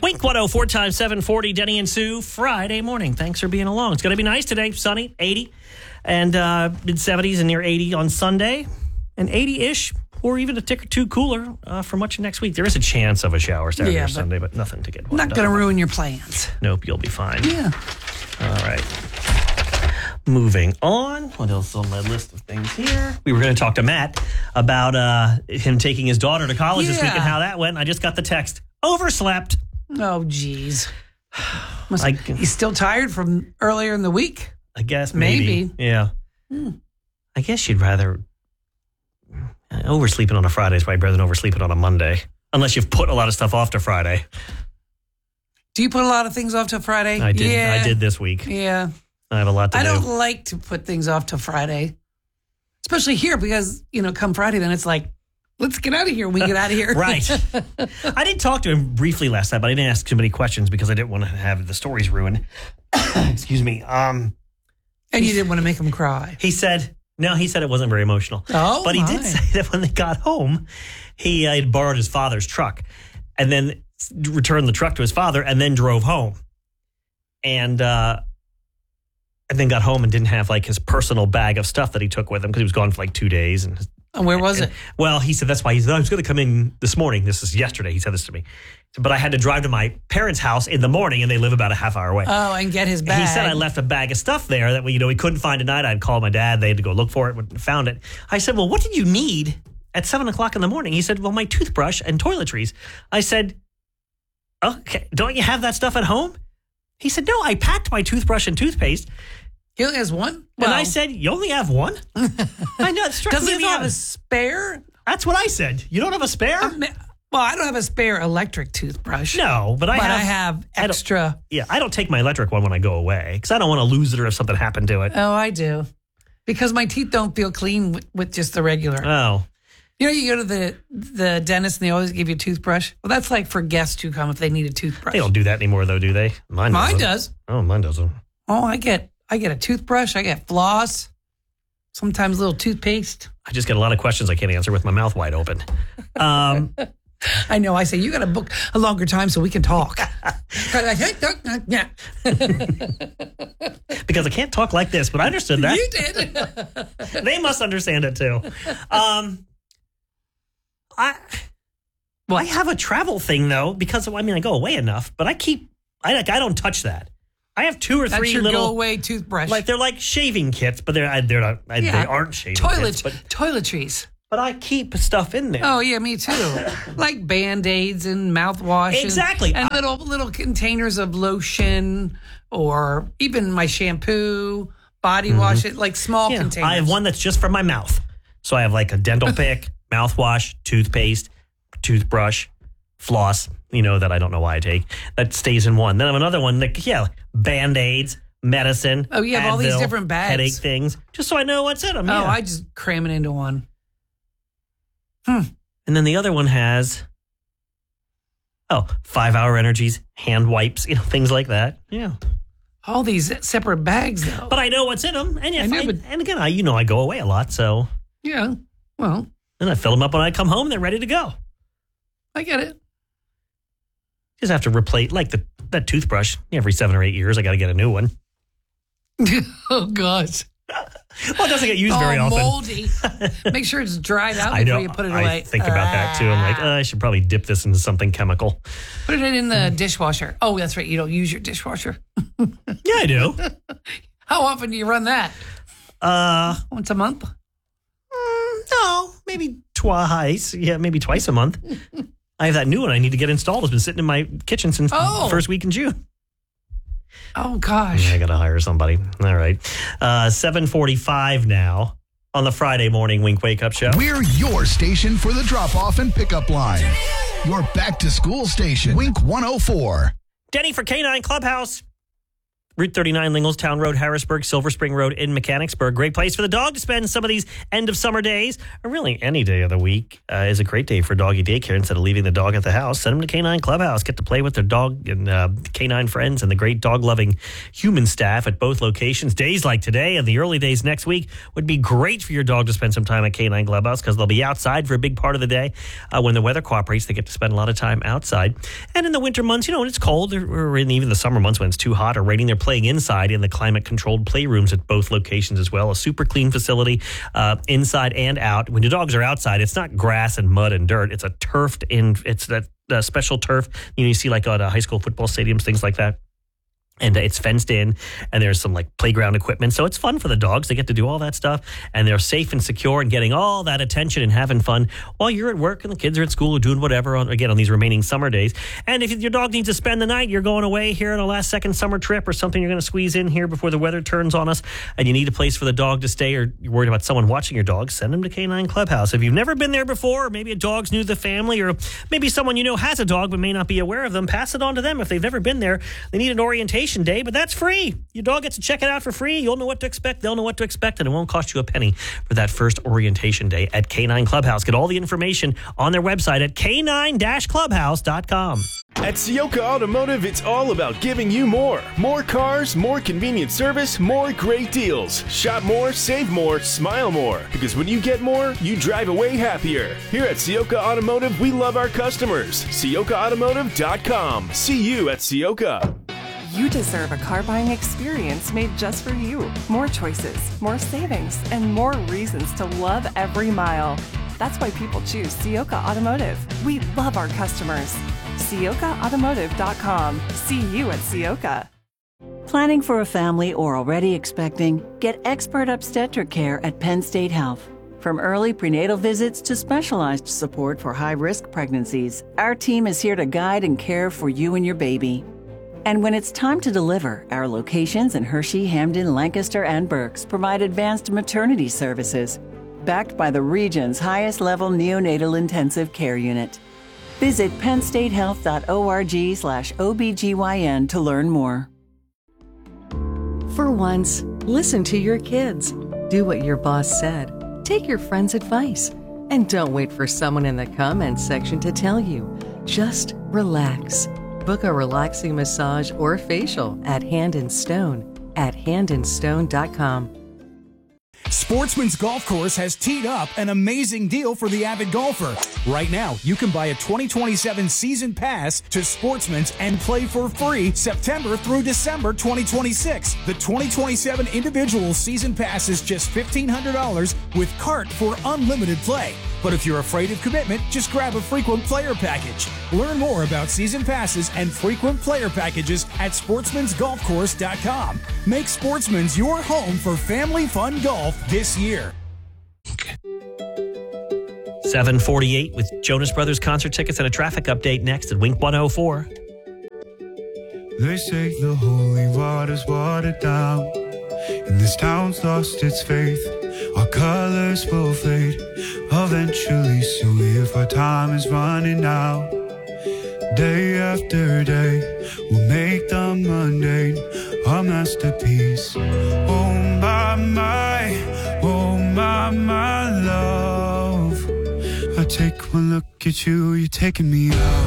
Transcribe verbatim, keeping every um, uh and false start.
Wink one oh four times seven forty, Denny and Sue, Friday morning. Thanks for being along. It's going to be nice today, sunny, eighty, and uh, mid-seventies and near eighty on Sunday, and eighty-ish, or even a tick or two cooler uh, for much of next week. There is a chance of a shower Saturday yeah, or but Sunday, but nothing to get Not going to ruin your plans. Nope, you'll be fine. Yeah. All right. Moving on. What else is on my list of things here? We were going to talk to Matt about uh, him taking his daughter to college yeah. this week and how that went. I just got the text. Overslept. Oh, geez. Must, I, he's still tired from earlier in the week? I guess maybe. Maybe. Yeah. Hmm. I guess you'd rather... Oversleeping on a Friday is probably better than oversleeping on a Monday. Unless you've put a lot of stuff off to Friday. Do you put a lot of things off to Friday? I did. Yeah. I did this week. Yeah. I have a lot to I do. don't like to put things off to Friday. Especially here because, you know, come Friday, then it's like, let's get out of here. We get out of here. Right. I did talk to him briefly last night, but I didn't ask too many questions because I didn't want to have the stories ruined. Excuse me. Um, and you didn't want to make him cry. He said, no, he said it wasn't very emotional. Oh, But he my. did say that when they got home, he uh, had borrowed his father's truck and then returned the truck to his father and then drove home. And, uh, and then got home and didn't have like his personal bag of stuff that he took with him because he was gone for like two days. And his, And where was and, it? Well, he said that's why he said, I was going to come in this morning. This is yesterday. He said this to me. But I had to drive to my parents' house in the morning and they live about a half hour away. Oh, and get his bag. He said I left a bag of stuff there that we, you know, we couldn't find tonight. I'd called my dad. They had to go look for it. Found it. I said, well, what did you need at seven o'clock in the morning? He said, well, my toothbrush and toiletries. I said, okay, don't you have that stuff at home? He said, no, I packed my toothbrush and toothpaste. He only has one? Well, and I said, you only have one? I know. Doesn't he have a spare? That's what I said. You don't have a spare? I mean, well, I don't have a spare electric toothbrush. No, but I but have. I have extra. I yeah, I don't take my electric one when I go away because I don't want to lose it or if something happened to it. Oh, I do. Because my teeth don't feel clean with, with just the regular. Oh. You know, you go to the the dentist and they always give you a toothbrush. Well, that's like for guests who come if they need a toothbrush. They don't do that anymore, though, do they? Mine, mine doesn't. does. Oh, mine doesn't. Oh, I get I get a toothbrush. I get floss. Sometimes a little toothpaste. I just get a lot of questions I can't answer with my mouth wide open. Um, I know. I say, you got to book a longer time so we can talk. Because I can't talk like this, but I understood that. You did. They must understand it, too. Um, I well, I have a travel thing, though, because, I mean, I go away enough, but I keep, I like, I don't touch that. I have two or That's three your little go-away toothbrush. Like they're like shaving kits, but they're they're not. Yeah. They aren't shaving Toilet, kits. But, toiletries. but I keep stuff in there. Oh yeah, me too. Like Band-Aids and mouthwash. Exactly. And, and I, little little containers of lotion or even my shampoo, body mm-hmm. wash. It like small yeah, containers. I have one that's just for my mouth. So I have like a dental pick, mouthwash, toothpaste, toothbrush, floss. You know that I don't know why I take that stays in one. Then I have another one that yeah, Band-Aids. Medicine. Oh, you have Advil, all these different bags. Headache things, just so I know what's in them. Oh, yeah. I just cram it into one. Hmm. And then the other one has, oh, five hour energies, hand wipes, you know, things like that. Yeah. All these separate bags, though. But I know what's in them. And, if I know, I, but- and again, I you know I go away a lot, so. Yeah. Well, And I fill them up when I come home and they're ready to go. I get it. Just have to replace, like the that toothbrush, every seven or eight years, I got to get a new one. Oh, gosh. Well, it doesn't get used oh, very often. moldy. Make sure it's dried out I before know. you put it I away. think about that too. I'm like, uh, I should probably dip this into something chemical. Put it in the dishwasher. Oh, that's right. You don't use your dishwasher. Yeah, I do. How often do you run that? Uh, Once a month? mm, no, maybe twice. Yeah, maybe twice a month. I have that new one I need to get installed. It's been sitting in my kitchen since Oh. the first week in June. Oh, gosh. Yeah, I got to hire somebody. All right. Uh, seven forty-five now on the Friday morning Wink Wake Up Show. We're your station for the drop-off and pickup line. Your back-to-school station. Wink one oh four. Denny for K nine Clubhouse. Route thirty-nine, Lingelstown Road, Harrisburg, Silver Spring Road in Mechanicsburg. Great place for the dog to spend some of these end of summer days, or really any day of the week uh, is a great day for doggy daycare. Instead of leaving the dog at the house, send them to Canine Clubhouse. Get to play with their dog and uh, canine friends and the great dog-loving human staff at both locations. Days like today and the early days next week would be great for your dog to spend some time at Canine Clubhouse because they'll be outside for a big part of the day. Uh, when the weather cooperates, they get to spend a lot of time outside. And in the winter months, you know, when it's cold, or, or in even the summer months when it's too hot or raining, they're playing inside in the climate-controlled playrooms at both locations as well. A super clean facility uh, inside and out. When your dogs are outside, it's not grass and mud and dirt. It's a turfed in. It's that uh, special turf you know you see like on uh, high school football stadiums, things like that. And it's fenced in, and there's some like playground equipment. So it's fun for the dogs. They get to do all that stuff, and they're safe and secure and getting all that attention and having fun while you're at work and the kids are at school or doing whatever, on, again, on these remaining summer days. And if your dog needs to spend the night, you're going away here on a last second summer trip or something you're going to squeeze in here before the weather turns on us, and you need a place for the dog to stay, or you're worried about someone watching your dog, send them to Canine Clubhouse. If you've never been there before, or maybe a dog's new to the family, or maybe someone you know has a dog but may not be aware of them, pass it on to them. If they've never been there, they need an orientation day, but that's free. Free. Your dog gets to check it out for free. You'll know what to expect. They'll know what to expect, and it won't cost you a penny for that first orientation day at Canine Clubhouse. Get all the information on their website at canine dash clubhouse dot com. At Sioka Automotive, it's all about giving you more. More cars, more convenient service, more great deals. Shop more, save more, smile more. Because when you get more, you drive away happier. Here at Sioka Automotive, we love our customers. Sioka Automotive dot com. See you at Sioka. You deserve a car buying experience made just for you. More choices, more savings, and more reasons to love every mile. That's why people choose Sioka Automotive. We love our customers. Sioka Automotive dot com. See you at Sioka. Planning for a family or already expecting? Get expert obstetric care at Penn State Health. From early prenatal visits to specialized support for high-risk pregnancies, our team is here to guide and care for you and your baby. And when it's time to deliver, our locations in Hershey, Hamden, Lancaster, and Berks provide advanced maternity services, backed by the region's highest-level neonatal intensive care unit. Visit penn state health dot org slash O B G Y N to learn more. For once, listen to your kids. Do what your boss said. Take your friend's advice. And don't wait for someone in the comments section to tell you. Just relax. Book a relaxing massage or facial at Hand and Stone at hand and stone dot com. Sportsman's Golf Course has teed up an amazing deal for the avid golfer. Right now, you can buy a twenty twenty-seven season pass to Sportsman's and play for free September through December twenty twenty-six. The twenty twenty-seven individual season pass is just fifteen hundred dollars with cart for unlimited play. But if you're afraid of commitment, just grab a frequent player package. Learn more about season passes and frequent player packages at sportsmans golf course dot com. Make Sportsman's your home for family fun golf this year. seven forty-eight with Jonas Brothers concert tickets and a traffic update next at Wink one oh four. They say the holy water's watered down, and this town's lost its faith. Our colors will fade eventually, so if our time is running out, day after day, we'll make the mundane our masterpiece. Oh my, my, oh my, my love. I take one look at you, you're taking me out.